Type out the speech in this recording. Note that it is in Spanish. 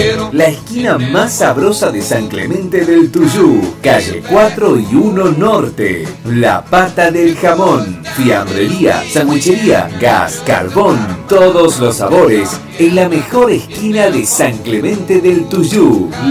La esquina más sabrosa de San Clemente del Tuyú, calle 4 y 1 Norte. La Pata del Jamón, fiambrería, sanguichería, gas, carbón, todos los sabores en la mejor esquina de San Clemente del Tuyú.